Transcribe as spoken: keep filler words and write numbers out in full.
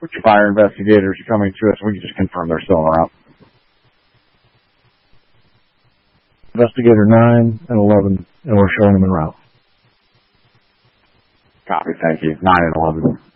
fire investigators are coming to us. We can just confirm they're still en route. Investigator nine and eleven, and we're showing them en route. Copy, thank you. nine and eleven.